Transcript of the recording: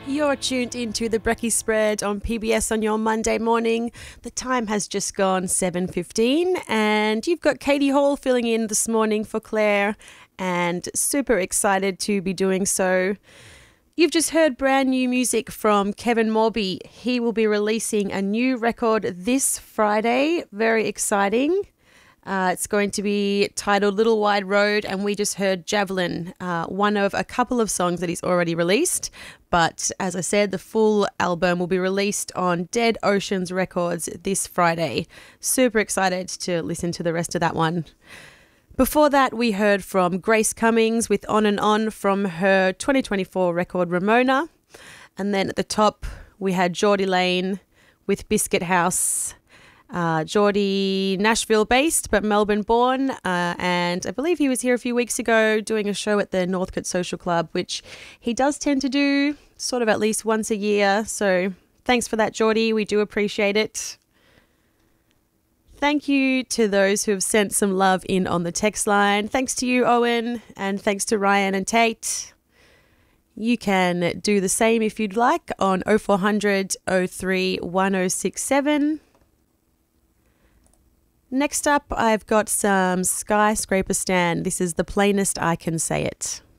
You're tuned into the Brekkie Spread on PBS on your Monday morning. The time has just gone 7:15 and you've got Katie Hall filling in this morning for Claire, and super excited to be doing so. You've just heard brand new music from Kevin Morby. He will be releasing a new record this Friday. Very exciting. It's going to be titled Little Wide Road, and we just heard Javelin, one of a couple of songs that he's already released. But as I said, the full album will be released on Dead Oceans Records this Friday. Super excited to listen to the rest of that one. Before that, we heard from Grace Cummings with On and On from her 2024 record Ramona. And then at the top, we had Geordie Lane with Biscuit House. Geordie, Nashville-based, but Melbourne-born, and I believe he was here a few weeks ago doing a show at the Northcote Social Club, which he does tend to do sort of at least once a year. So thanks for that, Geordie. We do appreciate it. Thank you to those who have sent some love in on the text line. Thanks to you, Owen, and thanks to Ryan and Tate. You can do the same if you'd like on 0400 03 1067. Next up, I've got some Skyscraper Stan. This is The Plainest I Can Say It.